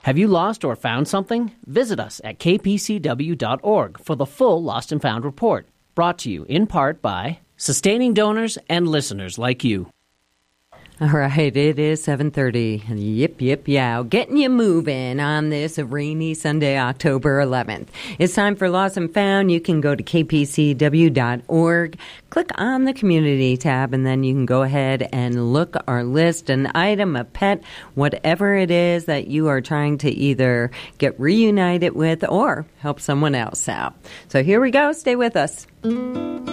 Have you lost or found something? Visit us at kpcw.org for the full Lost and Found report, brought to you in part by sustaining donors and listeners like you. All right, it is 7:30. Yip, yow. Getting you moving on this rainy Sunday, October 11th. It's time for Lost and Found. You can go to kpcw.org, click on the Community tab, and then you can go ahead and look our list, an item, a pet, whatever it is that you are trying to either get reunited with or help someone else out. So here we go. Stay with us.